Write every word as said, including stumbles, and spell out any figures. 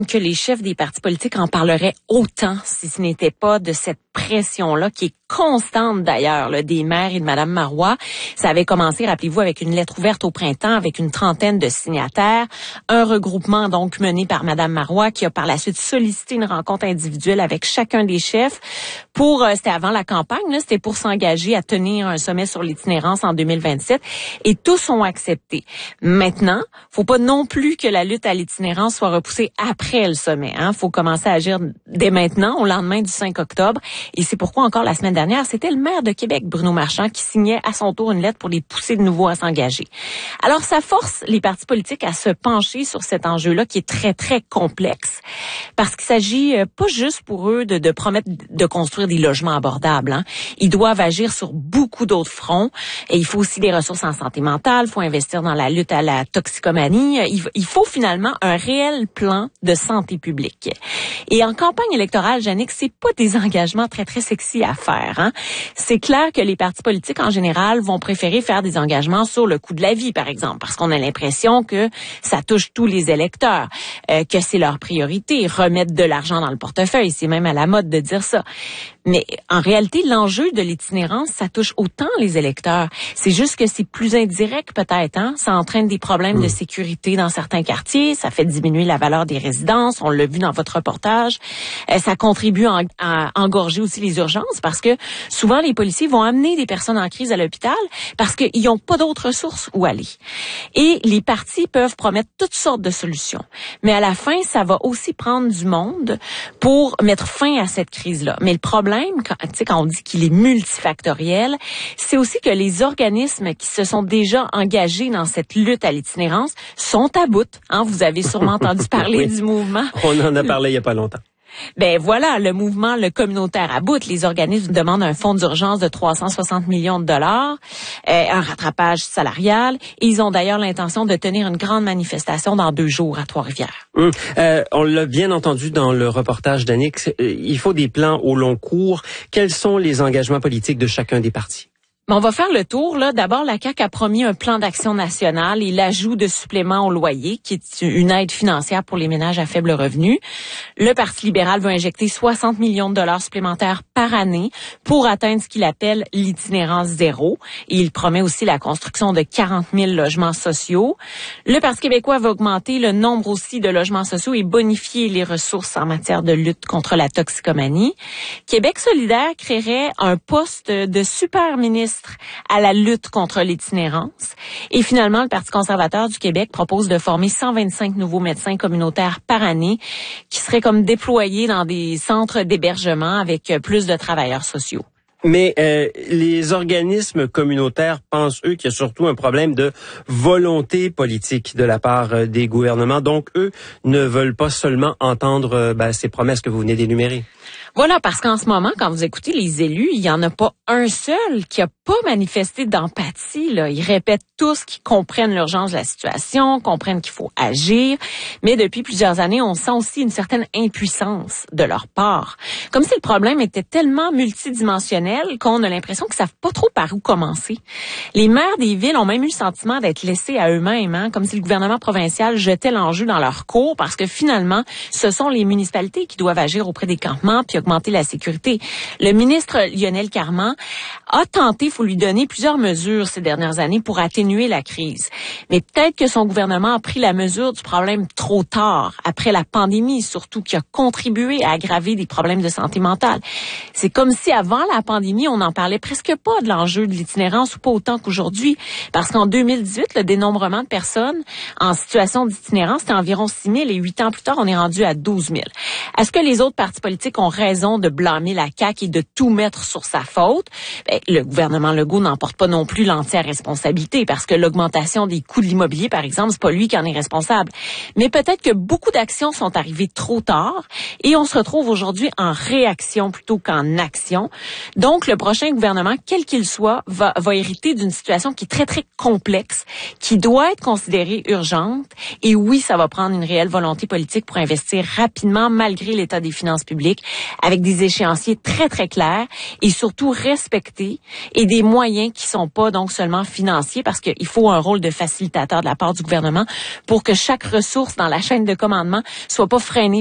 que les chefs des partis politiques en parleraient autant si ce n'était pas de cette pression-là qui est constante d'ailleurs là, des maires et de Mme Marois. Ça avait commencé, rappelez-vous, avec une lettre ouverte au printemps avec une trentaine de signataires, un regroupement donc mené par Mme Marois qui a par la suite sollicité une rencontre individuelle avec chacun des chefs pour, euh, c'était avant la campagne, là, c'était pour s'engager à tenir un sommet sur l'itinérance en deux mille vingt-sept et tous ont accepté. Maintenant, faut pas non plus que la lutte à l'itinérance soit repoussée après le sommet. Hein. Faut commencer à agir dès maintenant, au lendemain du cinq octobre. Et c'est pourquoi encore la semaine dernière, c'était le maire de Québec, Bruno Marchand, qui signait à son tour une lettre pour les pousser de nouveau à s'engager. Alors, ça force les partis politiques à se pencher sur cet enjeu-là qui est très, très complexe parce qu'il s'agit pas juste pour eux de, de promettre de construire des logements abordables. Hein. Ils doivent agir sur beaucoup d'autres fronts et il faut aussi des ressources en santé mentale, il faut investir dans la lutte à la toxicomanie. Il, il faut finalement un réel plan de santé publique. Et en campagne électorale, Jannick, c'est pas des engagements très, très sexy à faire. Hein. C'est clair que les partis politiques, en général, vont préférer faire des engagements sur le coût de la vie, par exemple, parce qu'on a l'impression que ça touche tous les électeurs, euh, que c'est leur priorité, remettre de l'argent dans le portefeuille. C'est même à la mode de dire ça. Mais en réalité, l'enjeu de l'itinérance, ça touche autant les électeurs. C'est juste que c'est plus indirect peut-être. Hein? Ça entraîne des problèmes mmh. de sécurité dans certains quartiers. Ça fait diminuer la valeur des résidences. On l'a vu dans votre reportage. Euh, ça contribue à, à engorger aussi les urgences parce que souvent, les policiers vont amener des personnes en crise à l'hôpital parce qu'ils n'ont pas d'autres ressources où aller. Et les partis peuvent promettre toutes sortes de solutions. Mais à la fin, ça va aussi prendre du monde pour mettre fin à cette crise-là. Mais le problème, Quand, quand on dit qu'il est multifactoriel, c'est aussi que les organismes qui se sont déjà engagés dans cette lutte à l'itinérance sont à bout. Hein, vous avez sûrement entendu parler oui. du mouvement. On en a parlé il y a pas longtemps. Ben voilà, le mouvement, le communautaire à bout. Les organismes demandent un fonds d'urgence de trois cent soixante millions de dollars, euh, un rattrapage salarial. Et ils ont d'ailleurs l'intention de tenir une grande manifestation dans deux jours à Trois-Rivières. Hum, euh, on l'a bien entendu dans le reportage d'Annick. Il faut des plans au long cours. Quels sont les engagements politiques de chacun des partis? On va faire le tour. Là, d'abord, la C A Q a promis un plan d'action national et l'ajout de suppléments au loyer, qui est une aide financière pour les ménages à faible revenu. Le Parti libéral veut injecter soixante millions de dollars supplémentaires par année pour atteindre ce qu'il appelle l'itinérance zéro. Et il promet aussi la construction de quarante mille logements sociaux. Le Parti québécois va augmenter le nombre aussi de logements sociaux et bonifier les ressources en matière de lutte contre la toxicomanie. Québec solidaire créerait un poste de super ministre à la lutte contre l'itinérance. Et finalement, le Parti conservateur du Québec propose de former cent vingt-cinq nouveaux médecins communautaires par année qui seraient comme déployés dans des centres d'hébergement avec plus de travailleurs sociaux. Mais euh, les organismes communautaires pensent, eux, qu'il y a surtout un problème de volonté politique de la part euh, des gouvernements. Donc, eux ne veulent pas seulement entendre euh, ben, ces promesses que vous venez d'énumérer. Voilà, parce qu'en ce moment, quand vous écoutez les élus, il y en a pas un seul qui a pas manifesté d'empathie. Là. Ils répètent tous qu'ils comprennent l'urgence de la situation, comprennent qu'il faut agir. Mais depuis plusieurs années, on sent aussi une certaine impuissance de leur part. Comme si le problème était tellement multidimensionnel qu'on a l'impression qu'ils savent pas trop par où commencer. Les maires des villes ont même eu le sentiment d'être laissés à eux-mêmes, hein, comme si le gouvernement provincial jetait l'enjeu dans leur cours parce que finalement, ce sont les municipalités qui doivent agir auprès des campements puis augmenter la sécurité. Le ministre Lionel Carman a tenté, il faut lui donner plusieurs mesures ces dernières années pour atténuer la crise. Mais peut-être que son gouvernement a pris la mesure du problème trop tard, après la pandémie surtout, qui a contribué à aggraver des problèmes de santé mentale. C'est comme si avant la pandémie, on n'en parlait presque pas de l'enjeu de l'itinérance ou pas autant qu'aujourd'hui. Parce qu'en deux mille dix-huit, le dénombrement de personnes en situation d'itinérance, c'était environ six mille et huit ans plus tard, on est rendu à douze mille. Est-ce que les autres partis politiques ont raison de blâmer la C A Q et de tout mettre sur sa faute? Ben, le gouvernement Legault n'en porte pas non plus l'entière responsabilité parce que l'augmentation des coûts de l'immobilier, par exemple, c'est pas lui qui en est responsable. Mais peut-être que beaucoup d'actions sont arrivées trop tard et on se retrouve aujourd'hui en réaction plutôt qu'en action. Donc, Donc, le prochain gouvernement, quel qu'il soit, va, va hériter d'une situation qui est très, très complexe, qui doit être considérée urgente. Et oui, ça va prendre une réelle volonté politique pour investir rapidement, malgré l'état des finances publiques, avec des échéanciers très, très clairs et surtout respectés et des moyens qui sont pas donc seulement financiers, parce qu'il faut un rôle de facilitateur de la part du gouvernement pour que chaque ressource dans la chaîne de commandement soit pas freinée